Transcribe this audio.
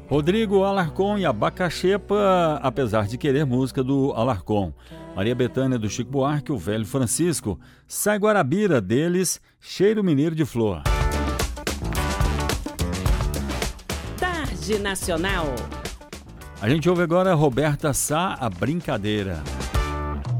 Rodrigo Alarcon e Abacaxepa, apesar de querer, música do Alarcon. Maria Bethânia do Chico Buarque, o Velho Francisco. Sai Guarabira deles, Cheiro Mineiro de Flor. Tarde Nacional. A gente ouve agora Roberta Sá, A Brincadeira.